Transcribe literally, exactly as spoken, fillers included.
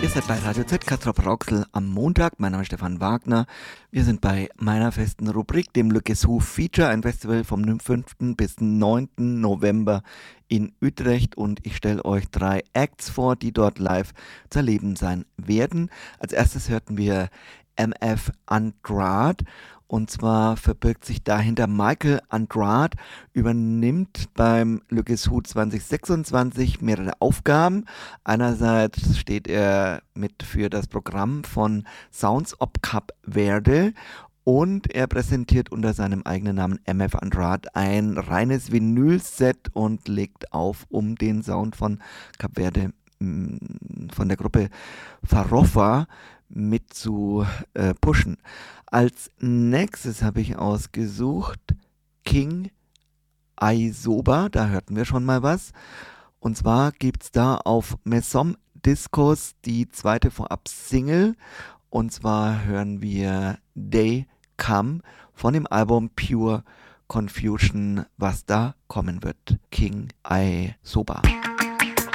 Ihr seid bei Radio Z, Kastrop Rauxel am Montag. Mein Name ist Stefan Wagner. Wir sind bei meiner festen Rubrik, dem Le Guess Who Feature, ein Festival vom fünften bis neunten November in Utrecht. Und ich stelle euch drei Acts vor, die dort live zu erleben sein werden. Als erstes hörten wir M F Andrade. Und zwar verbirgt sich dahinter Michael Andrade, übernimmt beim Le Guess Who zwanzig sechsundzwanzig mehrere Aufgaben. Einerseits steht er mit für das Programm von Sounds of Cap Verde und er präsentiert unter seinem eigenen Namen M F Andrade ein reines Vinylset und legt auf, um den Sound von Cap Verde von der Gruppe Farofa mit zu äh, pushen. Als nächstes habe ich ausgesucht King Aisoba, da hörten wir schon mal was. Und zwar gibt es da auf Maison Discos die zweite Vorab-Single. Und zwar hören wir Day Come von dem Album Pure Confusion, was da kommen wird. King Aisoba.